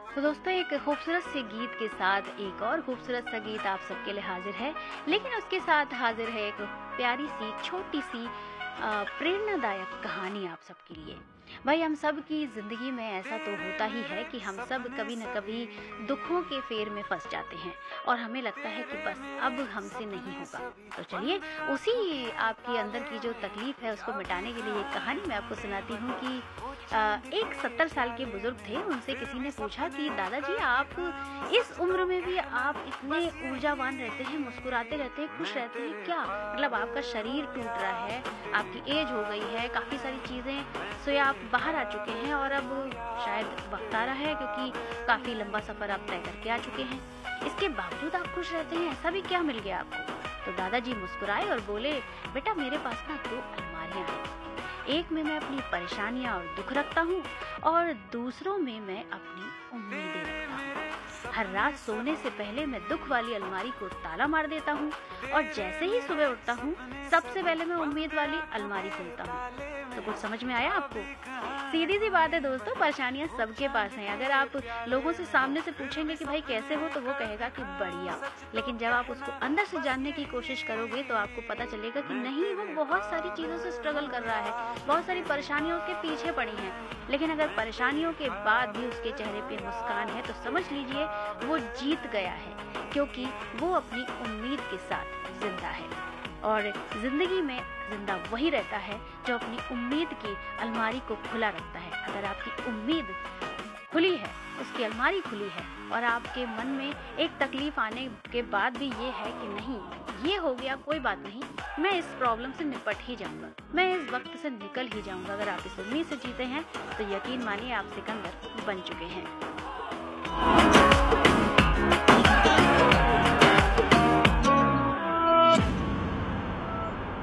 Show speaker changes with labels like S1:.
S1: तो दोस्तों एक खूबसूरत से गीत के साथ एक और खूबसूरत सा गीत आप सबके लिए हाजिर है। लेकिन उसके साथ हाजिर है एक प्यारी सी छोटी सी प्रेरणादायक कहानी आप सबके लिए। भाई हम सब की ज़िंदगी में ऐसा तो होता ही है कि हम सब कभी न कभी दुखों के फेर में फंस जाते हैं और हमें लगता है कि बस अब हमसे नहीं होगा। तो चलिए उसी आपके अंदर की जो तकलीफ़ है उसको मिटाने के लिए एक कहानी मैं आपको सुनाती हूँ कि एक 70 साल के बुजुर्ग थे। उनसे किसी ने पूछा कि दादाजी आप इस उम्र में भी आप इतने ऊर्जावान रहते हैं, मुस्कुराते रहते हैं, खुश रहते हैं क्या? मतलब आपका शरीर टूट रहा है, आपकी एज हो गई है, काफ़ी सारी चीज़ें से आप बाहर आ चुके हैं और अब शायद वक्त आ रहा है क्योंकि काफ़ी लंबा सफ़र आप तय करके आ चुके हैं। इसके बावजूद आप खुश रहते हैं, ऐसा भी क्या मिल गया आपको? तो दादाजी मुस्कुराए और बोले, बेटा मेरे पास ना 2 अलमारियाँ हैं। एक में मैं अपनी परेशानियां और दुख रखता हूँ और दूसरों में मैं अपनी उम्मीदें रखता हूँ। हर रात सोने से पहले मैं दुख वाली अलमारी को ताला मार देता हूँ और जैसे ही सुबह उठता हूँ सबसे पहले मैं उम्मीद वाली अलमारी खोलता हूँ। तो कुछ समझ में आया आपको? सीधी सी बात है दोस्तों, परेशानियां सबके पास हैं। अगर आप लोगों से सामने से पूछेंगे कि भाई कैसे हो तो वो कहेगा कि बढ़िया, लेकिन जब आप उसको अंदर से जानने की कोशिश करोगे तो आपको पता चलेगा कि नहीं, वो बहुत सारी चीज़ों से स्ट्रगल कर रहा है, बहुत सारी परेशानियों के पीछे पड़ी हैं। लेकिन अगर परेशानियों के बाद भी उसके चेहरे पे मुस्कान है तो समझ लीजिए वो जीत गया है, क्योंकि वो अपनी उम्मीद के साथ जिंदा है। और ज़िंदगी में जिंदा वही रहता है जो अपनी उम्मीद की अलमारी को खुला रखता है। अगर आपकी उम्मीद खुली है, उसकी अलमारी खुली है और आपके मन में एक तकलीफ आने के बाद भी ये है कि नहीं ये हो गया, कोई बात नहीं, मैं इस प्रॉब्लम से निपट ही जाऊंगा, मैं इस वक्त से निकल ही जाऊंगा। अगर आप इस उम्मीद से जीते हैं तो यकीन मानिए आप सिकंदर बन चुके हैं।